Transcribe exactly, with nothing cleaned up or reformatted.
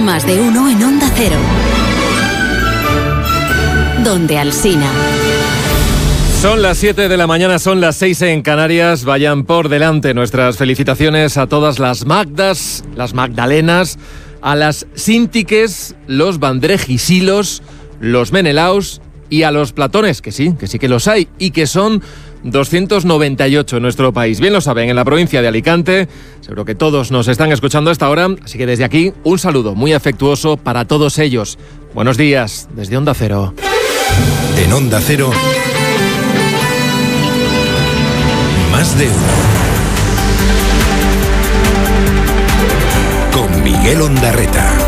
Más de uno en Onda Cero. Donde Alsina. Son las siete de la mañana, son las seis en Canarias. Vayan por delante nuestras felicitaciones a todas las Magdas, las Magdalenas, a las Síntiques, los Vandrejisilos, los Menelaos y a los Platones, que sí, que sí que los hay y que son doscientos noventa y ocho en nuestro país. Bien lo saben, en la provincia de Alicante. Seguro que todos nos están escuchando a esta hora, así que desde aquí un saludo muy afectuoso para todos ellos. Buenos días, desde Onda Cero. En Onda Cero, Más de uno. Con Miguel Ondarreta.